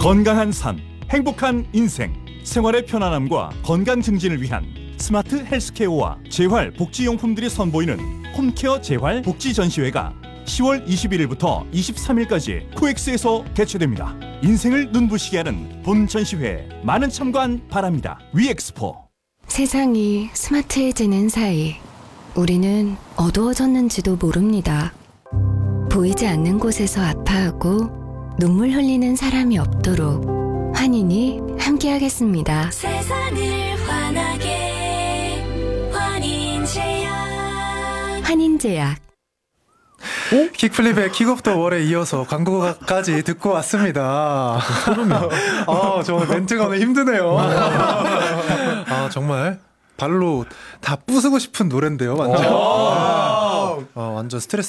건강한 삶, 행복한 인생, 생활의 편안함과 건강 증진을 위한 스마트 헬스케어와 재활 복지용품들이 선보이는 홈케어 재활 복지 전시회가 10월 21일부터 23일까지 코엑스에서 개최됩니다. 인생을 눈부시게 하는 본 전시회에 많은 참관 바랍니다. 위엑스포. 세상이 스마트해지는 사이 우리는 어두워졌는지도 모릅니다. 보이지 않는 곳에서 아파하고 눈물 흘리는 사람이 없도록 환인이 함께하겠습니다. 세상을 환하게 환인제약. 환인제약. 킥플립의 킥오프 더 월에 이어서 광고까지 듣고 왔습니다. 정말 멘트가 오늘 힘드네요. 정말 발로 다 부수고 싶은 노래인데요, 완전. 완전 스트레스